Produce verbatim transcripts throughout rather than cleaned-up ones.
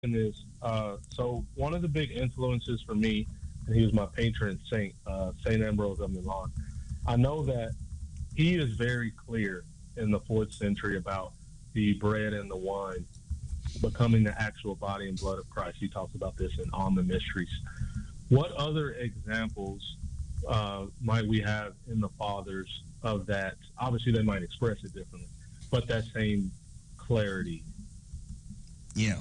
is, uh, so one of the big influences for me, and he was my patron saint, uh, Saint Ambrose of Milan. I know that he is very clear in the fourth century about the bread and the wine becoming the actual body and blood of Christ. He talks about this in On the Mysteries. What other examples uh, might we have in the fathers of that? Obviously, they might express it differently, but that same clarity. Yeah,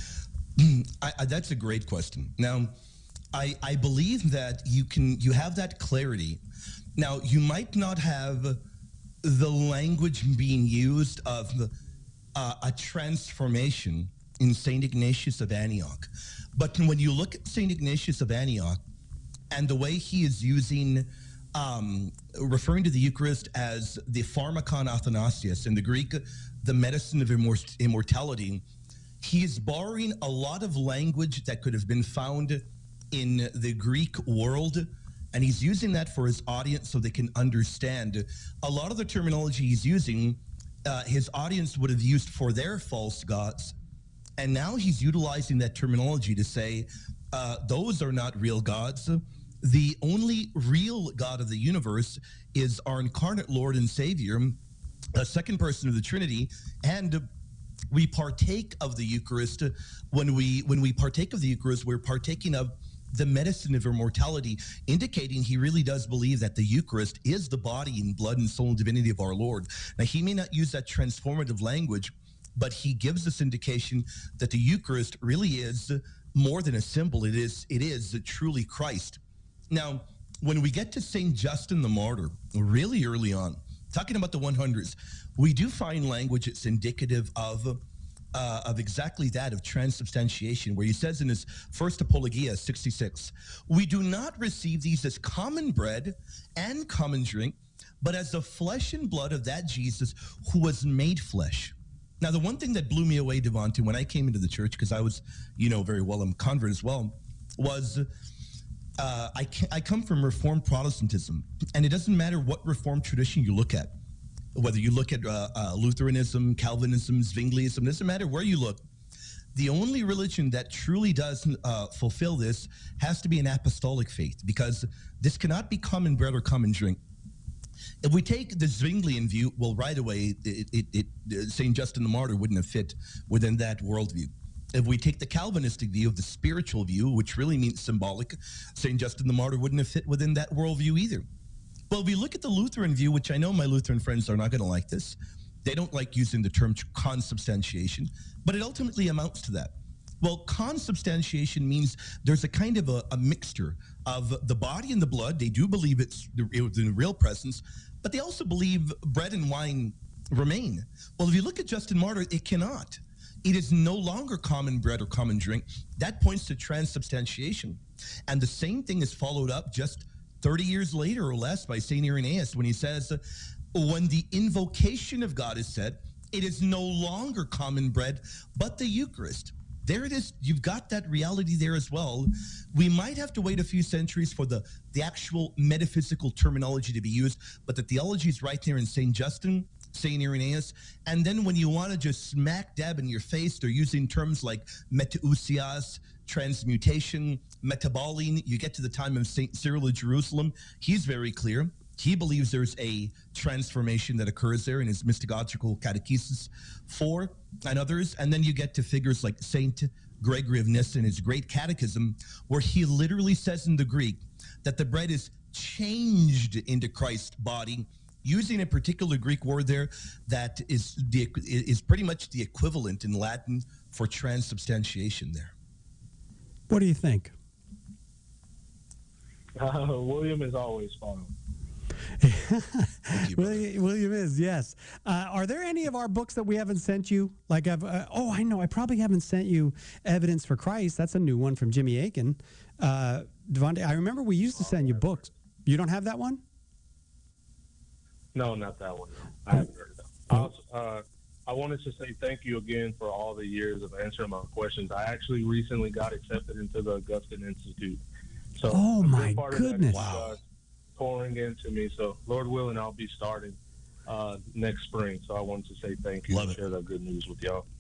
I, I, that's a great question. Now, I, I believe that you can you have that clarity. Now, you might not have the language being used of uh, a transformation in Saint Ignatius of Antioch, but when you look at Saint Ignatius of Antioch and the way he is using, um, referring to the Eucharist as the pharmakon athanasius, in the Greek, the medicine of immort- immortality, he is borrowing a lot of language that could have been found in the Greek world, and he's using that for his audience so they can understand. A lot of the terminology he's using, uh, his audience would have used for their false gods, and now he's utilizing that terminology to say, uh, those are not real gods. The only real God of the universe is our incarnate Lord and Savior, a second person of the Trinity, and we partake of the Eucharist. When we when we partake of the Eucharist, we're partaking of the medicine of immortality, indicating he really does believe that the Eucharist is the body and blood and soul and divinity of our Lord. Now, he may not use that transformative language, but he gives this indication that the Eucharist really is more than a symbol. It is it is truly Christ. Now, when we get to Saint Justin the Martyr, really early on, talking about the one hundreds, we do find language that's indicative of uh, of exactly that, of transubstantiation, where he says in his first Apologia, sixty-six, we do not receive these as common bread and common drink, but as the flesh and blood of that Jesus who was made flesh. Now, the one thing that blew me away, Devontae, when I came into the church, because I was, you know, very well, I'm a convert as well, was uh, I, I come from Reformed Protestantism, and it doesn't matter what Reformed tradition you look at, whether you look at uh, uh, Lutheranism, Calvinism, Zwingliism, it doesn't matter where you look. The only religion that truly does uh, fulfill this has to be an apostolic faith, because this cannot be common bread or common drink. If we take the Zwinglian view, well, right away, it, it, it, Saint Justin the Martyr wouldn't have fit within that worldview. If we take the Calvinistic view, of the spiritual view, which really means symbolic, Saint Justin the Martyr wouldn't have fit within that worldview either. Well, if we look at the Lutheran view, which I know my Lutheran friends are not going to like this, they don't like using the term consubstantiation, but it ultimately amounts to that. Well, consubstantiation means there's a kind of a, a mixture of the body and the blood. They do believe it's in real presence, but they also believe bread and wine remain. Well, if you look at Justin Martyr, it cannot. It is no longer common bread or common drink. That points to transubstantiation. And the same thing is followed up just thirty years later or less by Saint Irenaeus when he says, when the invocation of God is said, it is no longer common bread, but the Eucharist. There it is. You've got that reality there as well. We might have to wait a few centuries for the, the actual metaphysical terminology to be used, but the theology is right there in Saint Justin, Saint Irenaeus. And then when you want to just smack dab in your face, they're using terms like metausias, transmutation, metaboline. You get to the time of Saint Cyril of Jerusalem. He's very clear. He believes there's a transformation that occurs there in his mystagogical catechesis four and others. And then you get to figures like Saint Gregory of Nyssa in his great catechism, where he literally says in the Greek that the bread is changed into Christ's body, using a particular Greek word there that is the, is pretty much the equivalent in Latin for transubstantiation there. What do you think? Uh, William is always fun. you, William, William is, yes. Uh, are there any of our books that we haven't sent you? Like, I've, uh, oh, I know, I probably haven't sent you Evidence for Christ. That's a new one from Jimmy Akin. Uh, Devontae, I remember we used to send you books. You don't have that one? No, not that one. No. I haven't heard of that. I, also, uh, I wanted to say thank you again for all the years of answering my questions. I actually recently got accepted into the Augustine Institute. So oh, my goodness. Wow. Uh, pouring into me. So, Lord willing, I'll be starting uh, next spring. So I wanted to say thank you Love and it. share that good news with y'all.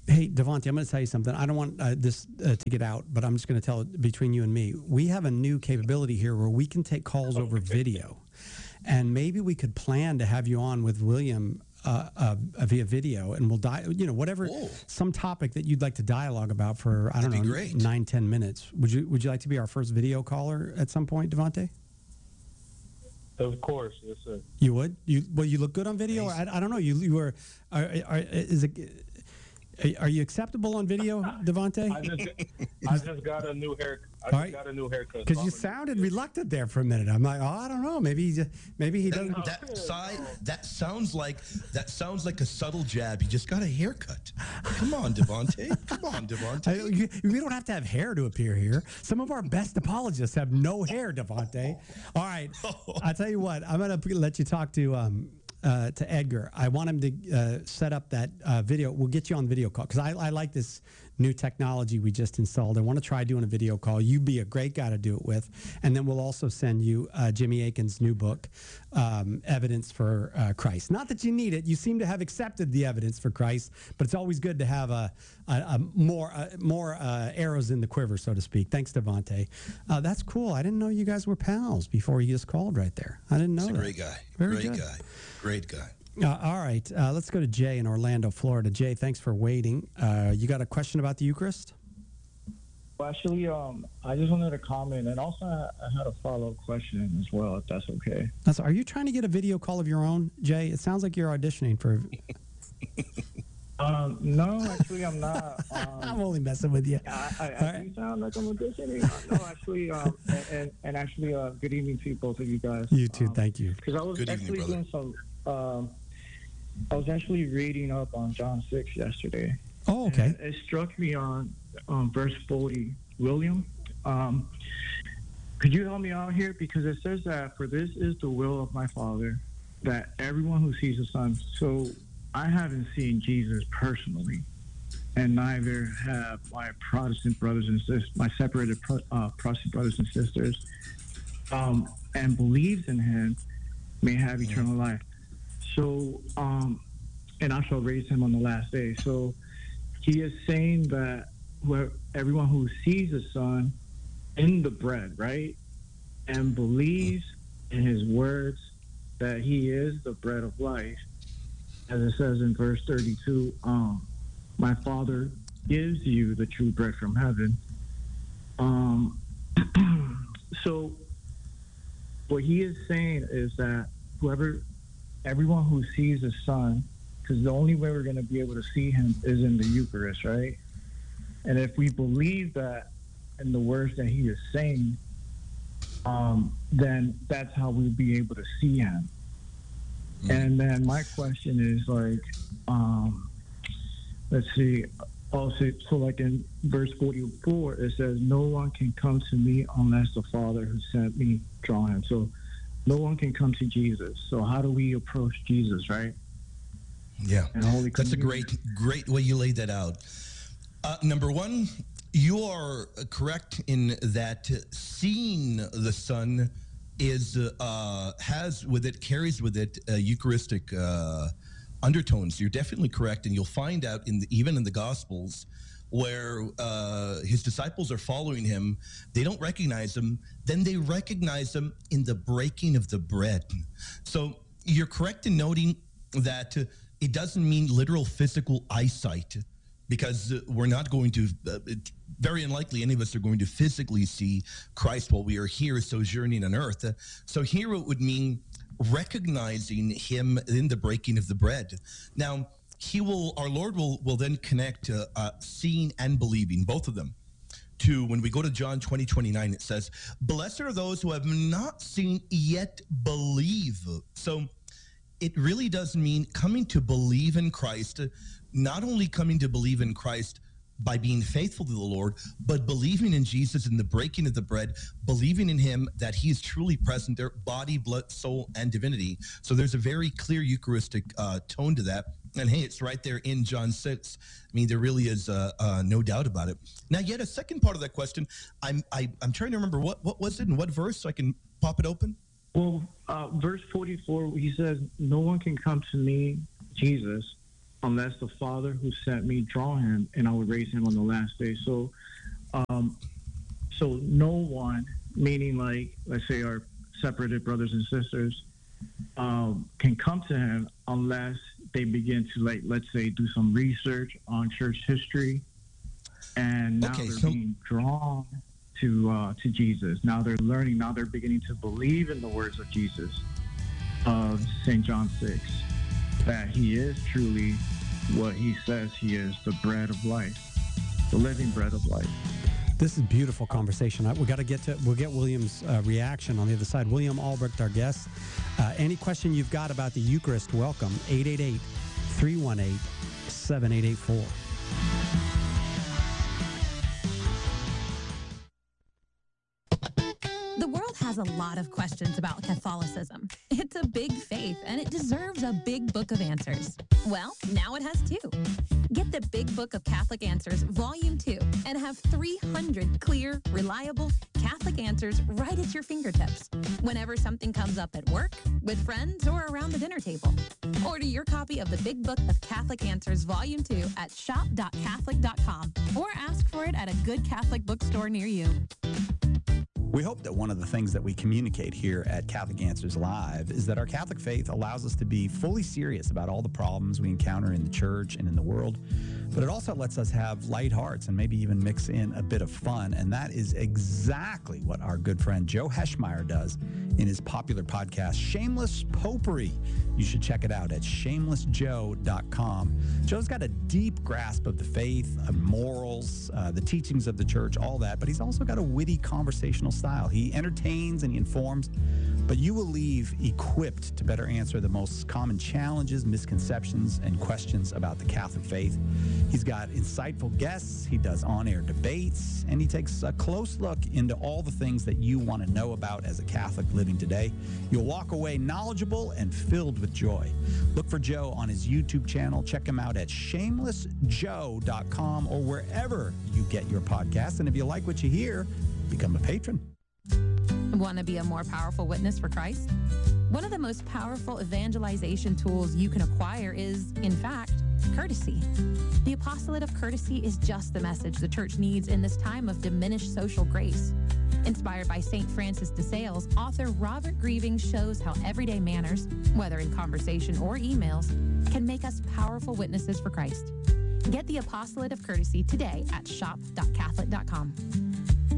Hey, Devontae, I'm going to tell you something. I don't want uh, this uh, to get out, but I'm just going to tell it between you and me. We have a new capability here where we can take calls over video. And maybe we could plan to have you on with William uh, uh, via video, and we'll die, you know, whatever, Whoa. some topic that you'd like to dialogue about for, I don't That'd be know, great. nine, ten minutes. Would you, would you like to be our first video caller at some point, Devontae? Of course, yes, sir. You would? You well, you look good on video. I, I don't know. You you were. Are, are, is it? Are you acceptable on video, Devontae? I just, I just got a new hair. I just All right. got a new haircut. Because so you I'm gonna- sounded reluctant there for a minute. I'm like, oh, I don't know. Maybe he just, maybe he doesn't. That, that side, that sounds like that sounds like a subtle jab. You just got a haircut. Come on, Devontae. Come on, I, Devontae. you, we don't have to have hair to appear here. Some of our best apologists have no hair, Devontae. All right, I tell you what. I'm gonna let you talk to um, uh, to Edgar. I want him to uh, set up that uh, video. We'll get you on video call because I, I like this new technology we just installed. I want to try doing a video call. You'd be a great guy to do it with. And then we'll also send you uh, Jimmy Akin's new book, um, Evidence for uh, Christ. Not that you need it. You seem to have accepted the evidence for Christ, but it's always good to have a, a, a more uh, more uh, arrows in the quiver, so to speak. Thanks, Devontae. Uh, that's cool. I didn't know you guys were pals before you just called right there. I didn't know He's a that. great guy. Very great good. guy. Great guy. Uh, all right, uh, let's go to Jay in Orlando, Florida. Jay, thanks for waiting. Uh, you got a question about the Eucharist? Well, actually, um, I just wanted to comment, and also I, I had a follow-up question as well, if that's okay. That's, are you trying to get a video call of your own, Jay? It sounds like you're auditioning for. Um, no, actually, I'm not. I'm Um, only messing with you. I, I, All I right. do sound like I'm auditioning. No, actually, um, and, and, and actually, uh, good evening to both of you guys. You too. Um, Thank you. Because I was Good evening, actually brother. doing some. Um, I was actually reading up on John six yesterday. Oh, okay. And it struck me on um, verse forty. William, um, could you help me out here? Because it says that, for this is the will of my Father, that everyone who sees the Son. So I haven't seen Jesus personally, and neither have my Protestant brothers and sisters, my separated pro, uh, Protestant brothers and sisters, um, and believes in him may have eternal life. So, um, and I shall raise him on the last day. So he is saying that where everyone who sees the Son in the bread, right, and believes in his words that he is the bread of life, as it says in verse thirty-two, um, my Father gives you the true bread from heaven. Um, so what he is saying is that whoever, everyone who sees the Son, because the only way we're going to be able to see him is in the Eucharist, right? And if we believe that in the words that he is saying, um, then that's how we'll be able to see him. Mm-hmm. And then my question is like, um, let's see, also, so like in verse forty-four, it says, no one can come to me unless the Father who sent me draw him. So no one can come to Jesus. So how do we approach Jesus, right? Yeah, And Holy that's a Communion. great, great way you laid that out. Uh, number one, you are correct in that seeing the Son is uh, has with it carries with it uh, Eucharistic uh, undertones. You're definitely correct, and you'll find out in the, even in the Gospels where uh, his disciples are following him, they don't recognize him. Then they recognize him in the breaking of the bread. So you're correct in noting that uh, it doesn't mean literal physical eyesight, because uh, we're not going to, uh, it, very unlikely any of us are going to physically see Christ while we are here sojourning on earth. Uh, so here it would mean recognizing him in the breaking of the bread. Now, he will, our Lord will, will then connect uh, uh, seeing and believing, both of them, to when we go to John twenty, twenty-nine, it says, blessed are those who have not seen yet believe. So it really does mean coming to believe in Christ, not only coming to believe in Christ by being faithful to the Lord, but believing in Jesus in the breaking of the bread, believing in him that he is truly present there, body, blood, soul, and divinity. So there's a very clear Eucharistic uh, tone to that. And hey, it's right there in John six. I mean, there really is uh, uh, no doubt about it. Now, yet a second part of that question, I'm I, I'm trying to remember what what was it and what verse, so I can pop it open. Well, uh, verse forty-four, he says, no one can come to me, Jesus, unless the Father who sent me draw him, and I would raise him on the last day. So, um, so no one, meaning like, let's say our separated brothers and sisters, um, can come to him unless they begin to, like, let's say, do some research on church history, and now Okay, they're so- being drawn to uh, to Jesus. Now they're learning. Now they're beginning to believe in the words of Jesus of Saint John six, that he is truly what he says he is, the bread of life, the living bread of life. This is beautiful conversation. I, we got to get to. We'll get William's uh, reaction on the other side. William Albrecht, our guest. Uh, any question you've got about the Eucharist, welcome. eight eight eight, three one eight, seven eight eight four. The world has a lot of questions about Catholicism. It's a big faith, and it deserves a big book of answers. Well, now it has two. Get the Big Book of Catholic Answers, Volume two, and have three hundred clear, reliable Catholic answers right at your fingertips whenever something comes up at work, with friends, or around the dinner table. Order your copy of the Big Book of Catholic Answers, Volume two at shop dot catholic dot com or ask for it at a good Catholic bookstore near you. We hope that one of the things that we communicate here at Catholic Answers Live is that our Catholic faith allows us to be fully serious about all the problems we encounter in the church and in the world, but it also lets us have light hearts and maybe even mix in a bit of fun, and that is exactly what our good friend Joe Heschmeyer does in his popular podcast, Shameless Popery. You should check it out at shameless joe dot com. Joe's got a deep grasp of the faith, of morals, uh, the teachings of the church, all that, but he's also got a witty conversational style. He entertains and he informs, but you will leave equipped to better answer the most common challenges, misconceptions, and questions about the Catholic faith. He's got insightful guests, he does on-air debates, and he takes a close look into all the things that you want to know about as a Catholic living today. You'll walk away knowledgeable and filled with joy. Look for Joe on his YouTube channel. Check him out at shameless joe dot com or wherever you get your podcasts. And if you like what you hear, become a patron. Want to be a more powerful witness for Christ? One of the most powerful evangelization tools you can acquire is, in fact, courtesy. The apostolate of courtesy is just the message the church needs in this time of diminished social grace. Inspired by Saint Francis de Sales, author Robert Grieving shows how everyday manners, whether in conversation or emails, can make us powerful witnesses for Christ. Get the apostolate of courtesy today at shop dot catholic dot com.